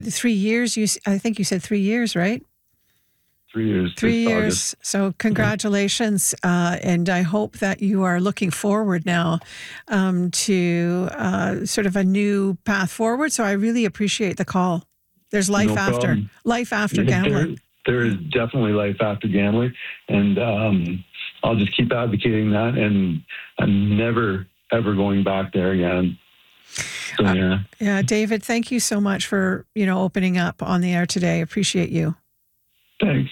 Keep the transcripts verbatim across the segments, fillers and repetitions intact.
Three years, you, s- I think you said three years, right? Three years. Three this years. August. So congratulations. Uh, and I hope that you are looking forward now um, to uh, sort of a new path forward. So I really appreciate the call. There's life No after, problem. life after There, gambling. there is definitely life after gambling, and um, I'll just keep advocating that. And I'm never ever going back there again. So Uh, yeah, Yeah, David, thank you so much for, you know, opening up on the air today. Appreciate you. thanks.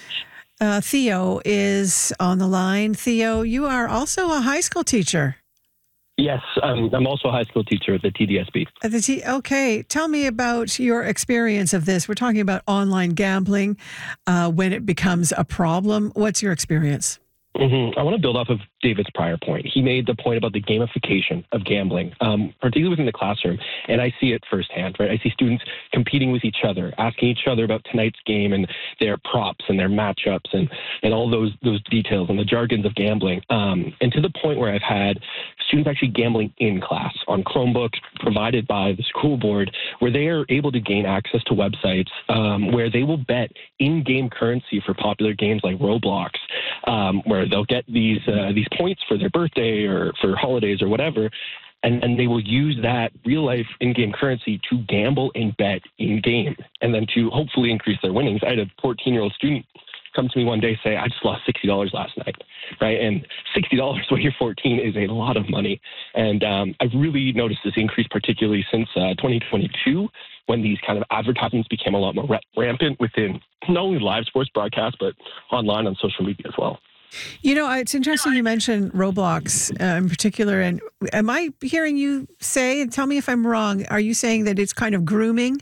Uh, Theo is on the line. Theo, you are also a high school teacher. Yes, um, I'm also a high school teacher at the T D S B. At the T- okay, tell me about your experience of this. We're talking about online gambling uh, when it becomes a problem. What's your experience? Mm-hmm. I want to build off of David's prior point. He made the point about the gamification of gambling, um, particularly within the classroom, and I see it firsthand, right? I see students competing with each other, asking each other about tonight's game and their props and their matchups and, and all those those details and the jargons of gambling, um, and to the point where I've had students actually gambling in class on Chromebooks provided by the school board, where they are able to gain access to websites um, where they will bet in-game currency for popular games like Roblox, um, where they'll get these uh, these points for their birthday or for holidays or whatever, and, and they will use that real-life in-game currency to gamble and bet in-game, and then to hopefully increase their winnings. I had a fourteen-year-old student come to me one day say, I just lost sixty dollars last night, right? And sixty dollars when you're fourteen is a lot of money. And um, I've really noticed this increase, particularly since uh, twenty twenty-two, when these kind of advertisements became a lot more ra- rampant within not only live sports broadcasts, but online on social media as well. You know, it's interesting you mentioned Roblox uh, in particular. And am I hearing you say, and tell me if I'm wrong, are you saying that it's kind of grooming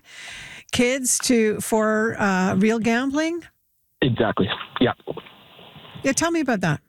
kids to for uh, real gambling? Exactly. Yeah. Yeah, tell me about that.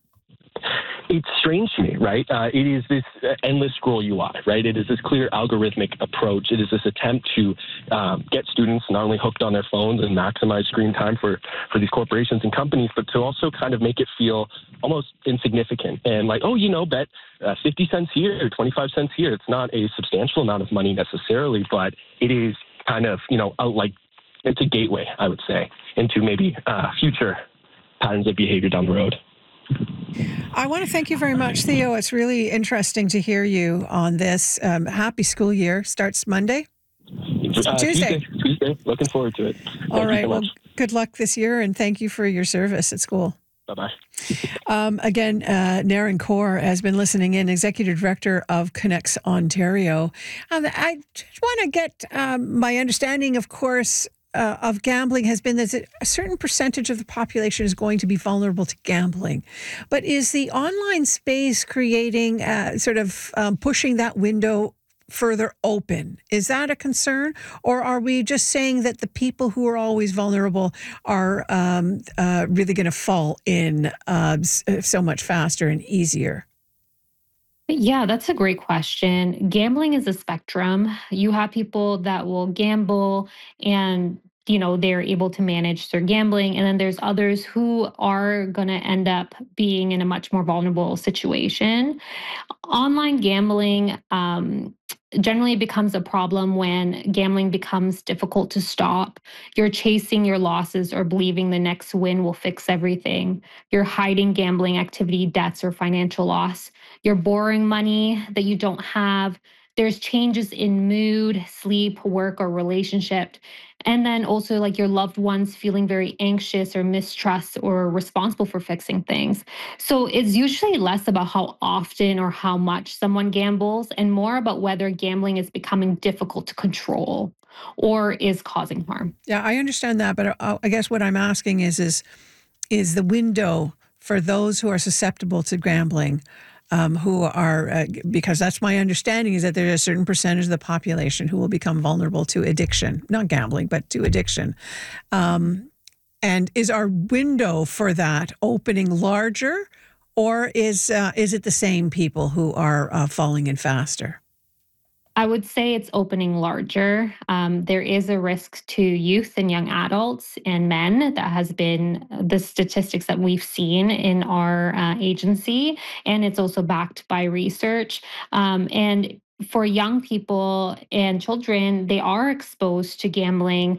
It's strange to me, right? Uh, it is this uh, endless scroll U I, right? It is this clear algorithmic approach. It is this attempt to um, get students not only hooked on their phones and maximize screen time for, for these corporations and companies, but to also kind of make it feel almost insignificant and like, oh, you know, bet uh, fifty cents here, twenty-five cents here. It's not a substantial amount of money necessarily, but it is kind of, you know, a, like it's a gateway, I would say, into maybe uh, future patterns of behavior down the road. I want to thank you very much, Theo. It's really interesting to hear you on this. Um, happy school year. Starts Monday? Uh, Tuesday. Tuesday. Tuesday. Looking forward to it. Thank All right. so Well, much. good luck this year, and thank you for your service at school. Bye-bye. Um, again, uh, Naren Kaur has been listening in, Executive Director of Connects Ontario. Um, I just want to get um, my understanding, of course, uh, of gambling has been that a certain percentage of the population is going to be vulnerable to gambling. But is the online space creating, uh, sort of um, pushing that window further open? Is that a concern? Or are we just saying that the people who are always vulnerable are um, uh, really going to fall in uh, so much faster and easier? Yeah, that's a great question. Gambling is a spectrum. You have people that will gamble and you know they're able to manage their gambling, and then there's others who are going to end up being in a much more vulnerable situation. Online gambling um, generally becomes a problem when gambling becomes difficult to stop. You're chasing your losses or believing the next win will fix everything. You're hiding gambling activity, debts, or financial loss. You're borrowing money that you don't have. There's changes in mood, sleep, work, or relationship. And then also, like your loved ones feeling very anxious or mistrust or responsible for fixing things. So it's usually less about how often or how much someone gambles and more about whether gambling is becoming difficult to control or is causing harm. Yeah, I understand that, but uh, I guess what I'm asking is, is, is the window for those who are susceptible to gambling, um, who are, uh, because that's my understanding, is that there's a certain percentage of the population who will become vulnerable to addiction, not gambling, but to addiction. Um, and is our window for that opening larger, or is uh, is it the same people who are uh, falling in faster? I would say it's opening larger. Um, there is a risk to youth and young adults and men. That has been the statistics that we've seen in our uh, agency, and it's also backed by research. Um, and for young people and children, they are exposed to gambling